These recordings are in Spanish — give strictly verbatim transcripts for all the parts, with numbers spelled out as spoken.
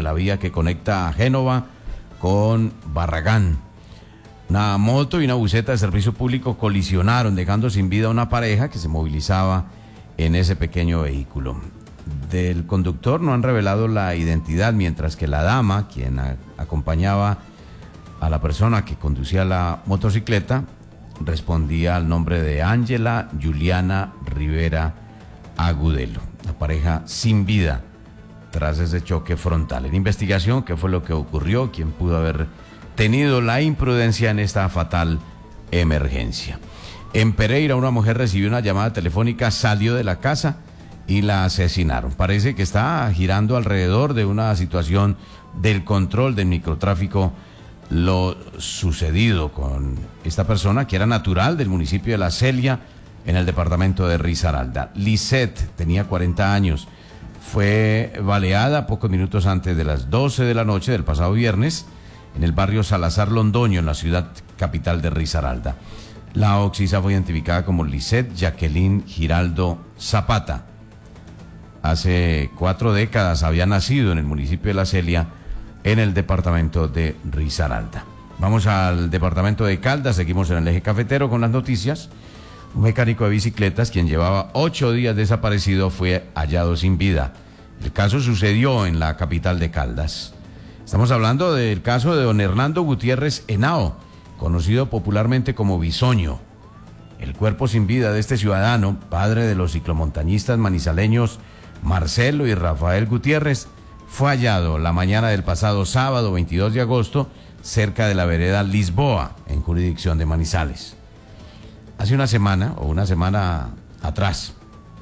de la vía que conecta a Génova con Barragán. Una moto y una buseta de servicio público colisionaron, dejando sin vida a una pareja que se movilizaba en ese pequeño vehículo. Del conductor no han revelado la identidad, mientras que la dama, quien a, acompañaba a la persona que conducía la motocicleta, respondía al nombre de Ángela Juliana Rivera Agudelo. La pareja sin vida tras ese choque frontal. En investigación, ¿qué fue lo que ocurrió? ¿Quién pudo haber tenido la imprudencia en esta fatal emergencia? En Pereira, una mujer recibió una llamada telefónica, salió de la casa y la asesinaron. Parece que está girando alrededor de una situación del control del microtráfico lo sucedido con esta persona que era natural del municipio de La Celia, en el departamento de Risaralda. Lisette tenía cuarenta años, fue baleada pocos minutos antes de las doce de la noche del pasado viernes en el barrio Salazar Londoño, en la ciudad capital de Risaralda. La occisa fue identificada como Lisette Jacqueline Giraldo Zapata. Hace cuatro décadas había nacido en el municipio de La Celia, en el departamento de Risaralda. Vamos al departamento de Caldas, seguimos en el eje cafetero con las noticias. Un mecánico de bicicletas, quien llevaba ocho días desaparecido, fue hallado sin vida. El caso sucedió en la capital de Caldas. Estamos hablando del caso de don Hernando Gutiérrez Henao, conocido popularmente como Bisoño. El cuerpo sin vida de este ciudadano, padre de los ciclomontañistas manizaleños Marcelo y Rafael Gutiérrez, fue hallado la mañana del pasado sábado veintidós de agosto cerca de la vereda Lisboa, en jurisdicción de Manizales. Hace una semana, o una semana atrás,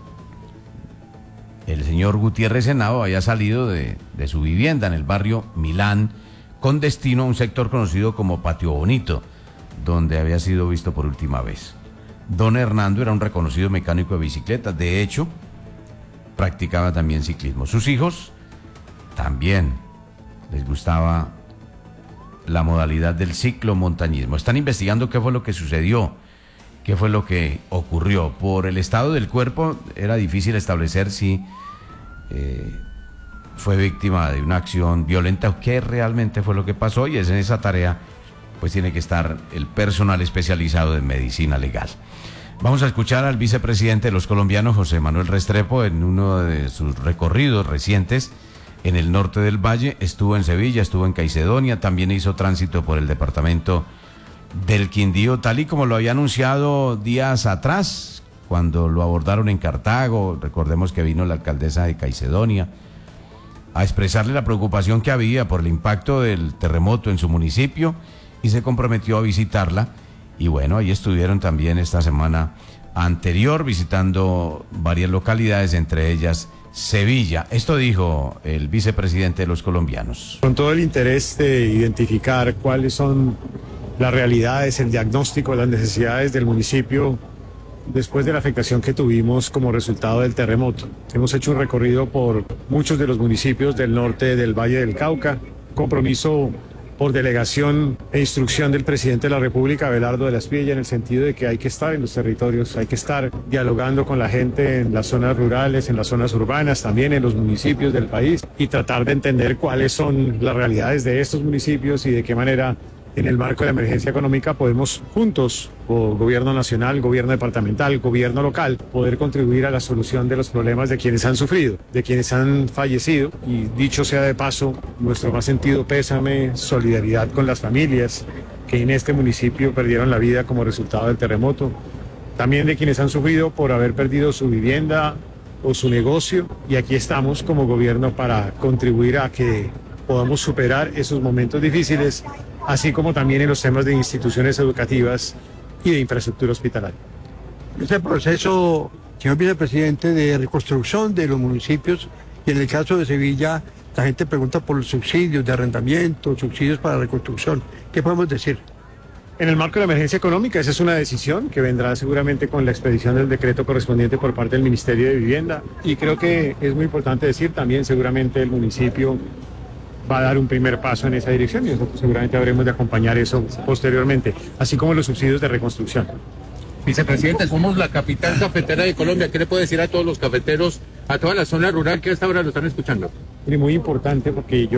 el señor Gutiérrez Henao había salido de, de su vivienda en el barrio Milán con destino a un sector conocido como Patio Bonito, donde había sido visto por última vez. Don Hernando era un reconocido mecánico de bicicletas, de hecho, practicaba también ciclismo. Sus hijos también les gustaba la modalidad del ciclomontañismo. Están investigando qué fue lo que sucedió, qué fue lo que ocurrió. Por el estado del cuerpo era difícil establecer si eh, fue víctima de una acción violenta o qué realmente fue lo que pasó, y es en esa tarea pues tiene que estar el personal especializado en medicina legal. Vamos a escuchar al vicepresidente de los colombianos, José Manuel Restrepo, en uno de sus recorridos recientes en el norte del valle. Estuvo en Sevilla, estuvo en Caicedonia, también hizo tránsito por el departamento del Quindío, tal y como lo había anunciado días atrás, cuando lo abordaron en Cartago. Recordemos que vino la alcaldesa de Caicedonia a expresarle la preocupación que había por el impacto del terremoto en su municipio y se comprometió a visitarla. Y bueno, ahí estuvieron también esta semana anterior visitando varias localidades, entre ellas Sevilla. Esto dijo el vicepresidente de los colombianos. Con todo el interés de identificar cuáles son las realidades, el diagnóstico, las necesidades del municipio después de la afectación que tuvimos como resultado del terremoto. Hemos hecho un recorrido por muchos de los municipios del norte del Valle del Cauca, compromiso por delegación e instrucción del presidente de la República, Abelardo de la Espriella, en el sentido de que hay que estar en los territorios, hay que estar dialogando con la gente en las zonas rurales, en las zonas urbanas, también en los municipios del país, y tratar de entender cuáles son las realidades de estos municipios y de qué manera, en el marco de la emergencia económica, podemos juntos, o gobierno nacional, gobierno departamental, gobierno local, poder contribuir a la solución de los problemas de quienes han sufrido, de quienes han fallecido. Y dicho sea de paso, nuestro más sentido pésame, solidaridad con las familias que en este municipio perdieron la vida como resultado del terremoto. También de quienes han sufrido por haber perdido su vivienda o su negocio. Y aquí estamos como gobierno para contribuir a que podamos superar esos momentos difíciles, así como también en los temas de instituciones educativas y de infraestructura hospitalaria. Este proceso, señor vicepresidente, de reconstrucción de los municipios, y en el caso de Sevilla, la gente pregunta por los subsidios de arrendamiento, subsidios para reconstrucción. ¿Qué podemos decir? En el marco de la emergencia económica, esa es una decisión que vendrá seguramente con la expedición del decreto correspondiente por parte del Ministerio de Vivienda. Y creo que es muy importante decir también, seguramente el municipio va a dar un primer paso en esa dirección y nosotros seguramente habremos de acompañar eso posteriormente, así como los subsidios de reconstrucción. Vicepresidente, somos la capital cafetera de Colombia. ¿Qué le puede decir a todos los cafeteros, a toda la zona rural que a esta hora lo están escuchando? Y muy importante, porque yo